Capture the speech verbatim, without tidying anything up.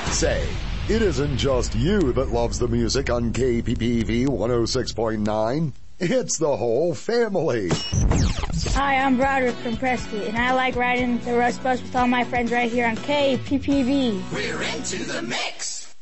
Say, it isn't just you that loves the music on K P P V one oh six point nine. It's the whole family. Hi, I'm Broderick from Prescott, and I like riding the Rust Bus with all my friends right here on K P P V. We're into the mix.